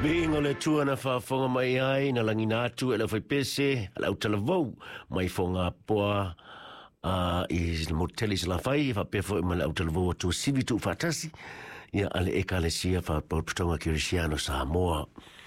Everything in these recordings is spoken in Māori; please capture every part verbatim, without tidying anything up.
Bingo le tuana whaafonga mai ai, na langi nātu e la whai pese, ala au tala vau, mai whonga poa, uh, i moteli se la whai, wha pefo i mala au tala vau atua sivi tu whatasi, ia ale eka le sia wha pauputonga kirisiano Samoa.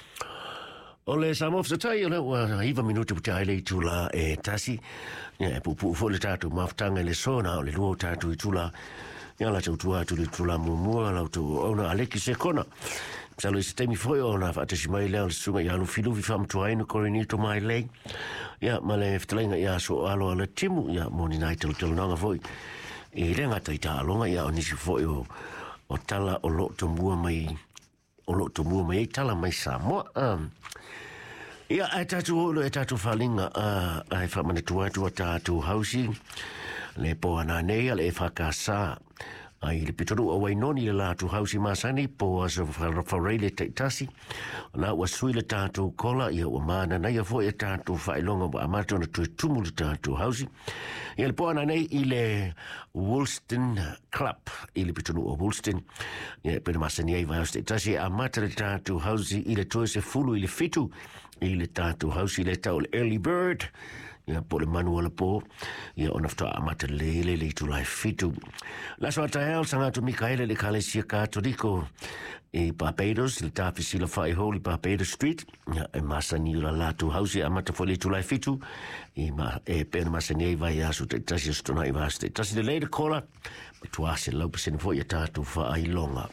O le Samoa whatai, o le ua hiva minutu puta ai le i tula e tasi, ia e pupu ufo le tātu maftanga le sona, o le lua tātu i tula, ia la tau tua tu le tula mumua, la tu ona aleki se kona. Salo se temi foi ona fatasi mai le sunga ia lu filu vi fam tuaino coronito mai le ia male ftlenga ia so alo ala timu ia moni nai tele tele nanga foi e renga taita longa ia oni si foi o o tala o lo to mua mai o lo to mua mai tala mai Samoa um ia ai tatu lo e tatu falinga a ai fa mane tua tua tatu hausi le po ana nei le fakasa ai le pitoro o wainoni le latu hausi masani po as farele te tasi na wa sui le tatu kola ia o mana na ia fo e tatu failonga ba amato na tu tumu le tatu hausi ia le po ana nei i le Woolston Club i le pitoro o Woolston ia pe masani ai va te tasi amata le tatu hausi i le toe se fulu i le fitu i le tatu hausi le tau le early bird ia po le manuala po ia ona fta amata lele le tu lai fitu la so tael sanga tu Mikaela le Kalesia Catholico e Barbados le tafisi la fai holy Barbados Street ia e masani la latu house amata fo le tu lai fitu e ma e per masani vai asu te tasi stona i vaste tasi le le kola tu ase lo pesen fo ia tatu fa ai longa.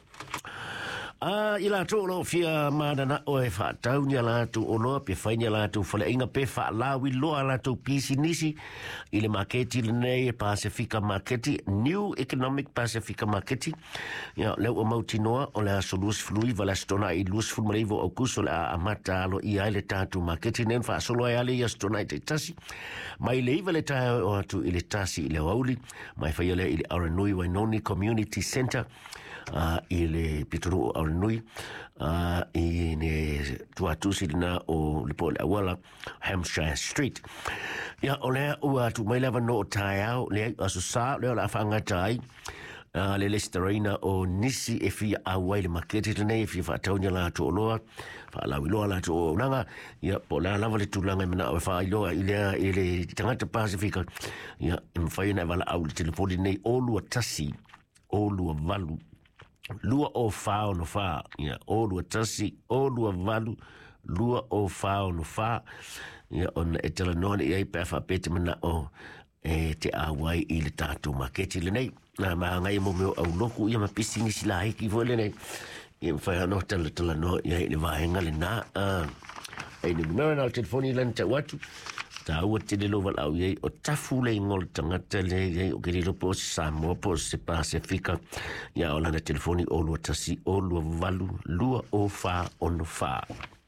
Ah, ila tu lo fia mana na o e fa tau ni ala tu ono pe fa ni ala tu fole inga pe fa la wi lo ala tu pisi nisi ile marketi le nei Pacifica Marketi New Economic Pacifica Marketi ya le o mautinoa o le solus flui vala stona i lus fulmalevo o kuso la amata lo i ale tatu marketi nen fa solo ai ale ya stona te tasi mai le vale ta o tu ile tasi ile auli mai fa ile ile Aranui Wainoni Community Center uh, ile pituru Aranui uh, i ne tuatusi na o le po le awala Hampshire Street ya ole ua tu mai lava no tai au le aso sa le la fanga tai uh, le listerina o nisi e fi awai le maketi tene e fi fa taunya la to loa fa la wiloa la to nanga ya po la lava le tulanga mena o fa iloa ile ile tangata Pacifica ya mfaina vala au le telefoni nei o lua tasi o lua valu lua o fao no fa ya o lua tasi o lua valu lua o fao no fa ya on e tala nona i pe fa pete mana o e te awai i le tatu maketi le nei na ma ngai mo me au loku ia ma pisini sila hiki vole nei i fa no tala tala no ia le vaenga le na a ai ni numero na telefoni lan te watu ta o te le lova au ye o tafu le ngol tangata le ye o ke lo po Samoa po se Pacifica ya ola na telefoni o lo tasi o lo valu lua o fa on fa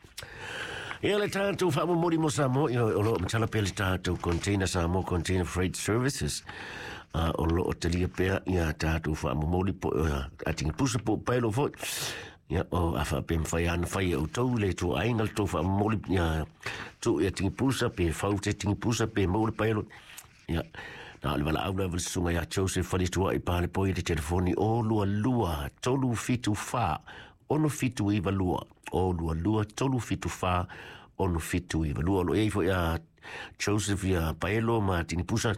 ia le tātou wha mo mori mo Samoa ia o lo mtala pia le tātou container Samoa Container Freight Services uh, o lo o talia pia ia tātou wha mo mori po uh, atingi pusa po pailo fo ia o afa pe mwhai ana whai au tau le tō aingal tō wha mo mori ia tō ia tingi pusa pe whau te tingi pusa pe mori pailo ia na le wala au na wale sunga ia Joseph whali tua i pāle po i te telefoni o lua lua tolu fitu wha ono fitu iwa lua o lua lua tolu fitu wha ono fitu iwa lua lo eifo ia Joseph ia paelo ma tini pusa